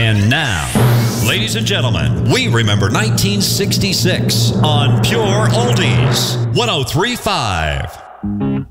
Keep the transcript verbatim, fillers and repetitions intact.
And now, ladies and gentlemen, we remember nineteen sixty-six on Pure Oldies, one oh three point five.